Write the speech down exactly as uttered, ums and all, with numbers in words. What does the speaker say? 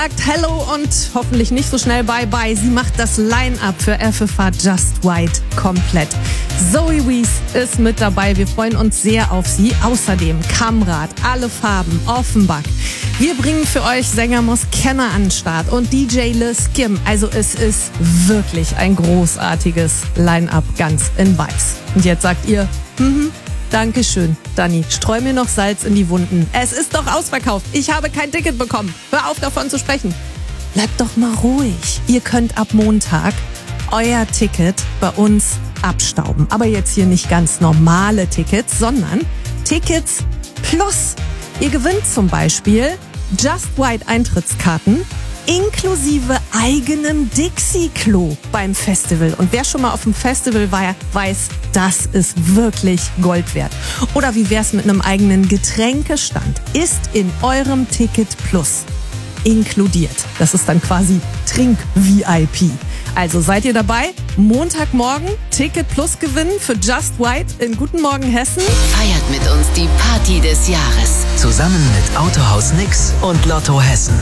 Sagt Hello und hoffentlich nicht so schnell Bye-Bye. Sie macht das Line-Up für F F H Just White komplett. Zoe Wees ist mit dabei. Wir freuen uns sehr auf sie. Außerdem Kamrat, Alle Farben, Offenbach. Wir bringen für euch Sänger Moss Kenner an den Start und D J Liz Kim. Also es ist wirklich ein großartiges Line-Up, ganz in weiß. Und jetzt sagt ihr, mhm. Dankeschön, Dani. Streu mir noch Salz in die Wunden. Es ist doch ausverkauft. Ich habe kein Ticket bekommen. Hör auf, davon zu sprechen. Bleibt doch mal ruhig. Ihr könnt ab Montag euer Ticket bei uns abstauben. Aber jetzt hier nicht ganz normale Tickets, sondern Tickets plus. Ihr gewinnt zum Beispiel Just White Eintrittskarten inklusive eigenem Dixie-Klo beim Festival. Und wer schon mal auf dem Festival war, weiß, das ist wirklich Gold wert. Oder wie wär's mit einem eigenen Getränkestand? Ist in eurem Ticket Plus inkludiert. Das ist dann quasi Trink-V I P. Also seid ihr dabei? Montagmorgen Ticket Plus gewinnen für Just White in Guten Morgen Hessen. Feiert mit uns die Party des Jahres. Zusammen mit Autohaus Nix und Lotto Hessen.